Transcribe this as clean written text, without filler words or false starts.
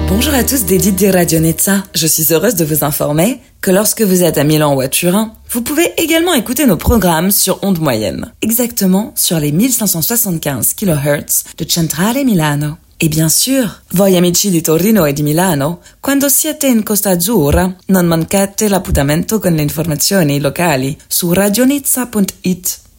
Bonjour à tous, Dédite de Radio Nizza. Je suis heureuse de vous informer que lorsque vous êtes à Milan ou à Turin, vous pouvez également écouter nos programmes sur ondes moyennes, exactement sur les 1575 kHz de Centrale Milano. E bien sûr, voi amici di Torino e di Milano, quando siete in Costa Azzurra, non mancate l'appuntamento con le informazioni locali su radionizza.it.